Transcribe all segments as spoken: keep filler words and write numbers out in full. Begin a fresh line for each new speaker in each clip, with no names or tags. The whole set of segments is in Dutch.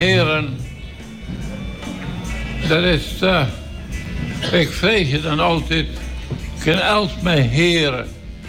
Heren, dat is... Uh, ik vrees je dan altijd... geen els met heren.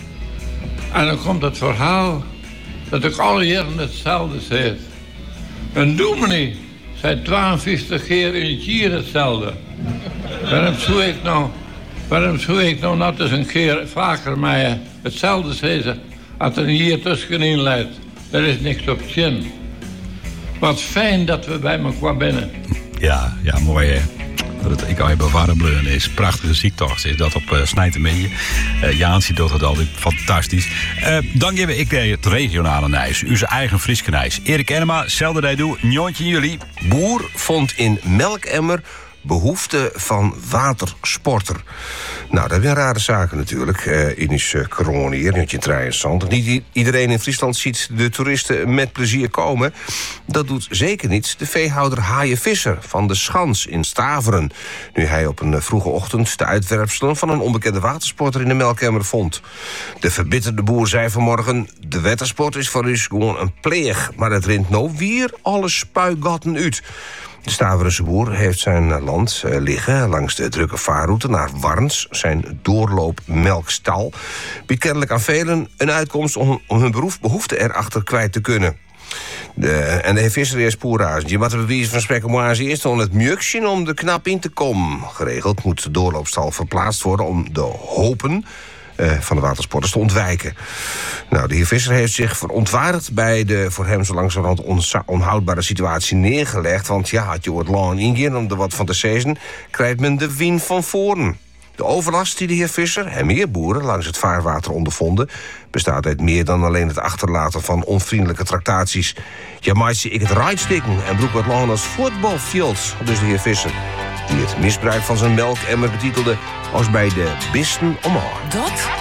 En dan komt het verhaal... dat ik alle jaren hetzelfde zeg. Een dominee zei tweeënvijftig keer in het jaar hetzelfde. Waarom zou ik nou... waarom zou ik nou net eens een keer vaker met hetzelfde zeggen... als er hier tussenin leidt. Er is niks op zin. Wat fijn dat we bij elkaar binnen.
Ja, ja, mooi hè. Dat ik al heb ervaren bleun is prachtige ziektocht. Is dat op uh, Snijtermeer. Uh, Jaansie doet het altijd fantastisch. Uh, dan geef ik het regionale nijs. Uw eigen Frieske nijs. Erik Enema, zelfde dat doe. Njontje jullie.
Boer vond in melkemmer behoefte van watersporter. Nou, dat zijn rare zaken natuurlijk. Uh, in is uh, corona hier, nu interessant. Niet iedereen in Friesland ziet de toeristen met plezier komen. Dat doet zeker niet de veehouder Haaien Visser van de Schans in Staveren. Nu hij op een vroege ochtend de uitwerpselen van een onbekende watersporter in de melkemmer vond. De verbitterde boer zei vanmorgen: de watersport is voor u gewoon een pleeg, maar het rint nou weer alle spuigatten uit. De Staverense boer heeft zijn land uh, liggen langs de drukke vaarroute naar Warns, zijn doorloopmelkstal. Biedt kennelijk aan velen een uitkomst om, om hun beroep, behoefte erachter kwijt te kunnen. De, en de heer Visser is poerhuizen. Je moet er bewijzen van spreken maar eerst om het mjukje om de knap in te komen. Geregeld moet de doorloopstal verplaatst worden om de hopen Uh, van de watersporters te ontwijken. Nou, de heer Visser heeft zich verontwaardigd bij de voor hem zo langzamerhand onza- onhoudbare situatie neergelegd. Want ja, had je het lang ingaan om er wat van te zeggen, krijgt men de win van voren. De overlast die de heer Visser en meer boeren langs het vaarwater ondervonden bestaat uit meer dan alleen het achterlaten van onvriendelijke tractaties. Ja, maar zie ik het rijstikken en broek wat lang als voetbalfields, dus de heer Visser, die het misbruik van zijn melkemmer betitelde als bij de bisten omhoog.
Dat